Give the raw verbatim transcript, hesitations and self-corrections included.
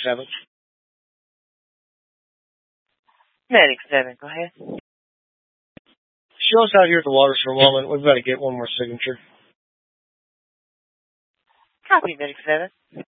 seven. Medic seven, go ahead. Show us out here at the waters for a moment. We've got to get one more signature. Copy, Medic seven.